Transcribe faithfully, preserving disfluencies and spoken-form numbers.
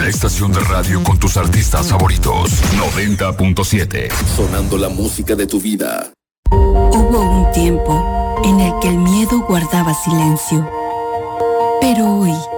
La estación de radio con tus artistas favoritos. noventa punto siete. Sonando la música de tu vida. Hubo un tiempo en el que el miedo guardaba silencio. Pero hoy